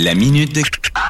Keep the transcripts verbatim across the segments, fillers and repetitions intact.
La minute de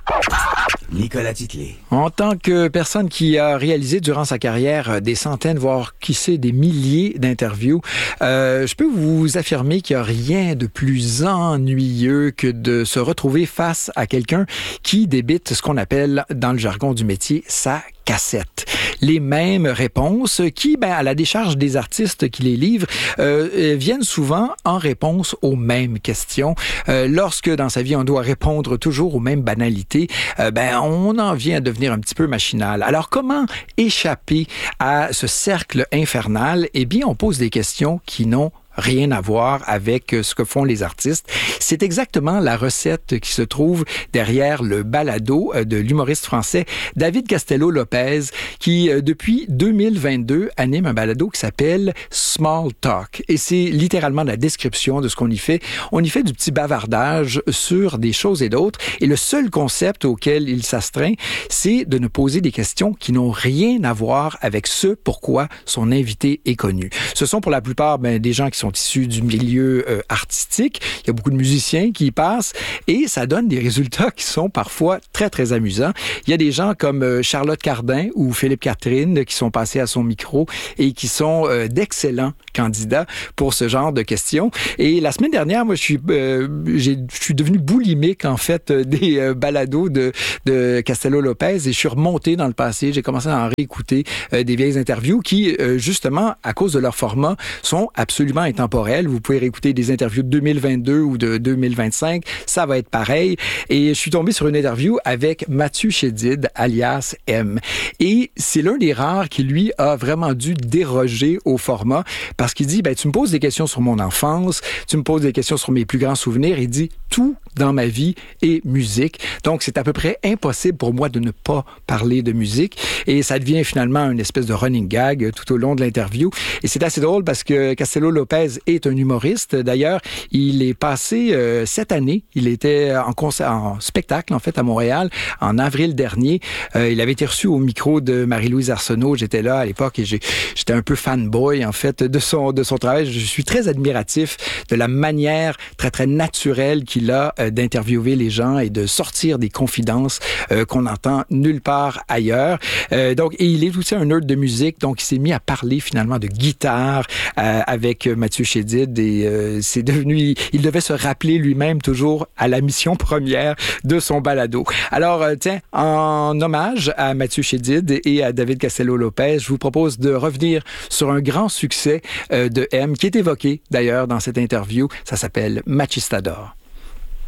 Nicolas Titley. En tant que personne qui a réalisé durant sa carrière des centaines, voire qui sait des milliers d'interviews, euh, je peux vous affirmer qu'il n'y a rien de plus ennuyeux que de se retrouver face à quelqu'un qui débite ce qu'on appelle dans le jargon du métier sa cassette. Les mêmes réponses qui, ben, à la décharge des artistes qui les livrent, euh, viennent souvent en réponse aux mêmes questions. Euh, lorsque dans sa vie on doit répondre toujours aux mêmes banalités, euh, ben on en vient à devenir un petit peu machinal. Alors comment échapper à ce cercle infernal? Eh bien, on pose des questions qui n'ont rien à voir avec ce que font les artistes. C'est exactement la recette qui se trouve derrière le balado de l'humoriste français David Castello-Lopez, qui, depuis deux mille vingt-deux, anime un balado qui s'appelle Small Talk. Et c'est littéralement la description de ce qu'on y fait. On y fait du petit bavardage sur des choses et d'autres. Et le seul concept auquel il s'astreint, c'est de ne poser des questions qui n'ont rien à voir avec ce pourquoi son invité est connu. Ce sont pour la plupart ben, des gens qui sont issus du milieu euh, artistique. Il y a beaucoup de musiciens qui y passent et ça donne des résultats qui sont parfois très, très amusants. Il y a des gens comme euh, Charlotte Cardin ou Philippe Catherine qui sont passés à son micro et qui sont euh, d'excellents candidats pour ce genre de questions. Et la semaine dernière, moi, je suis, euh, j'ai, je suis devenu boulimique, en fait, des euh, balados de, de Castello-Lopez et je suis remonté dans le passé. J'ai commencé à en réécouter euh, des vieilles interviews qui, euh, justement, à cause de leur format, sont absolument intemporelles. Vous pouvez réécouter des interviews de deux mille vingt-deux ou de deux mille vingt-cinq. Ça va être pareil. Et je suis tombé sur une interview avec Mathieu Chédid, alias M. Et c'est l'un des rares qui, lui, a vraiment dû déroger au format parce qu'il dit, ben, tu me poses des questions sur mon enfance, tu me poses des questions sur mes plus grands souvenirs. Il dit, tout dans ma vie est musique. Donc, c'est à peu près impossible pour moi de ne pas parler de musique. Et ça devient finalement une espèce de running gag tout au long de l'interview. Et c'est assez drôle parce que Castello-Lopez est un humoriste. D'ailleurs, il est passé euh, cette année. Il était en, concert, en spectacle, en fait, à Montréal, en avril dernier. Euh, il avait été reçu au micro de Marie-Louise Arsenault. J'étais là à l'époque et j'ai, j'étais un peu fanboy, en fait, de son, de son travail. Je suis très admiratif de la manière très, très naturelle qu'il a euh, d'interviewer les gens et de sortir des confidences euh, qu'on entend nulle part ailleurs. Euh, donc, et il est aussi un nerd de musique, donc il s'est mis à parler finalement de guitare euh, avec Mathieu Chédid et euh, c'est devenu, il devait se rappeler lui-même toujours à la mission première de son balado. Alors, euh, tiens, en hommage à Mathieu Chédid et à David Castello-Lopez, je vous propose de revenir sur un grand succès euh, de M qui est évoqué d'ailleurs dans cette interview. Ça s'appelle Machistador.